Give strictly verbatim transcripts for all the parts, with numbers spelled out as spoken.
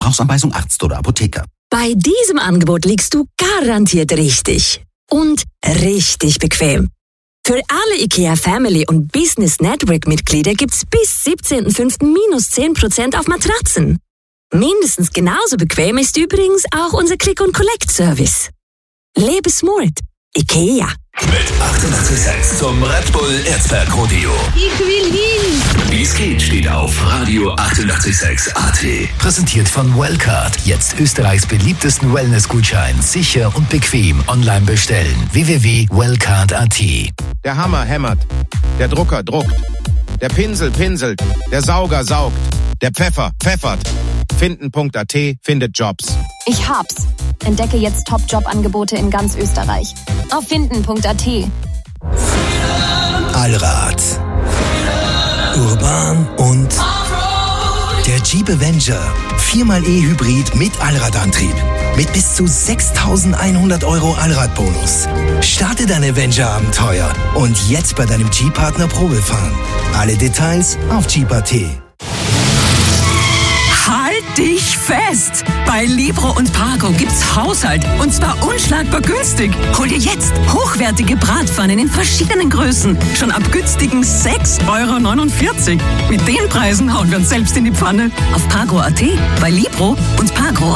Brauchsanweisung Arzt oder Apotheker. Bei diesem Angebot liegst du garantiert richtig. Und richtig bequem. Für alle IKEA Family und Business Network Mitglieder gibt's bis siebzehnten fünften minus zehn Prozent auf Matratzen. Mindestens genauso bequem ist übrigens auch unser Click-and-Collect-Service. Lebe smart. IKEA. Mit achtundachtzig Komma sechs zum Red Bull Erzberg Rodeo. Ich will hin! Wie es geht, steht auf Radio achtundachtzig Komma sechs A T. Präsentiert von Wellcard. Jetzt Österreichs beliebtesten Wellness-Gutschein. Sicher und bequem online bestellen. w w w punkt wellcard punkt a t. Der Hammer hämmert. Der Drucker druckt. Der Pinsel pinselt. Der Sauger saugt. Der Pfeffer pfeffert. Finden punkt a t findet Jobs. Ich hab's. Entdecke jetzt Top-Job-Angebote in ganz Österreich. Auf finden punkt a t. Allrad. Urban und der Jeep Avenger. viermal E-Hybrid mit Allradantrieb. Mit bis zu sechstausendeinhundert Euro Allradbonus. Starte dein Avenger-Abenteuer und jetzt bei deinem Jeep-Partner Probe fahren. Alle Details auf jeep punkt a t. Halt dich fest! Bei Libro und Pago gibt's Haushalt und zwar unschlagbar günstig. Hol dir jetzt hochwertige Bratpfannen in verschiedenen Größen. Schon ab günstigen sechs Euro neunundvierzig. Mit den Preisen hauen wir uns selbst in die Pfanne. Auf Pago punkt a t, bei Libro und Pago.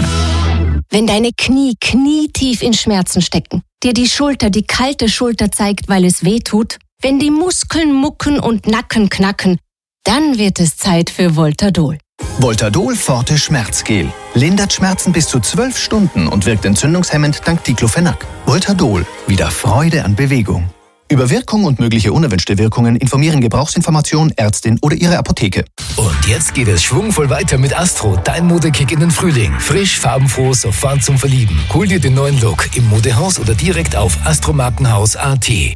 Wenn deine Knie knietief in Schmerzen stecken, dir die Schulter die kalte Schulter zeigt, weil es weh tut, wenn die Muskeln mucken und Nacken knacken, dann wird es Zeit für Voltadol. Voltadol Forte Schmerzgel. Lindert Schmerzen bis zu zwölf Stunden und wirkt entzündungshemmend dank Diclofenac. Voltadol. Wieder Freude an Bewegung. Über Wirkung und mögliche unerwünschte Wirkungen informieren Gebrauchsinformation, Ärztin oder Ihre Apotheke. Und jetzt geht es schwungvoll weiter mit Astro, dein Modekick in den Frühling. Frisch, farbenfroh, sofort zum Verlieben. Hol dir den neuen Look im Modehaus oder direkt auf astromarkenhaus punkt a t.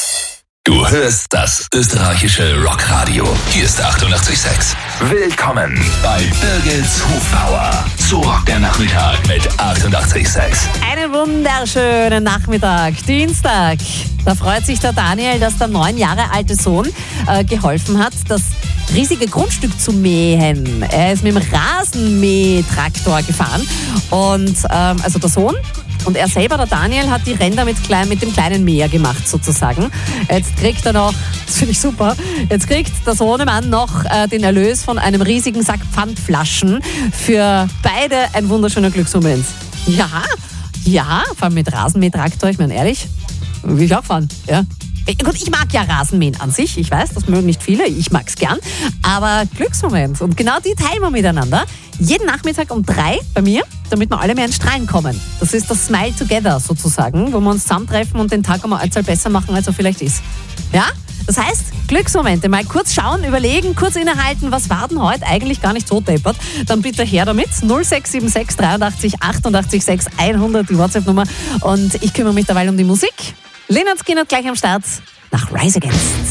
Du hörst das österreichische Rockradio. Hier ist achtundachtzig Komma sechs. Willkommen bei Birgits Hofbauer. So rockt der Nachmittag mit achtundachtzig Komma sechs. Einen wunderschönen Nachmittag, Dienstag. Da freut sich der Daniel, dass der neun Jahre alte Sohn äh, geholfen hat, das riesige Grundstück zu mähen. Er ist mit dem Rasenmähtraktor gefahren und ähm, also der Sohn. Und er selber, der Daniel, hat die Ränder mit, klein, mit dem kleinen Mäher gemacht sozusagen. Jetzt kriegt er noch, das finde ich super, jetzt kriegt der Sohnemann noch äh, den Erlös von einem riesigen Sack Pfandflaschen. Für beide ein wunderschöner Glücksmoment. Ja, ja, vor allem mit Rasenmähtraktor, ich meine ehrlich, will ich auch fahren, ja. Gut, ich mag ja Rasenmähen an sich, ich weiß, das mögen nicht viele, ich mag's gern, aber Glücksmoment und genau die teilen wir miteinander. Jeden Nachmittag um drei bei mir, damit wir alle mehr in Strahlen kommen. Das ist das Smile Together sozusagen, wo wir uns zusammentreffen und den Tag einmal allzeit besser machen, als er vielleicht ist. Ja? Das heißt, Glücksmomente, mal kurz schauen, überlegen, kurz innehalten, was war denn heute eigentlich gar nicht so deppert. Dann bitte her damit, null sechs sieben sechs dreiundachtzig achtundachtzig sechs hundert, die WhatsApp-Nummer. Und ich kümmere mich derweil um die Musik. Lynyrd Skynyrd gleich am Start nach Rise Against.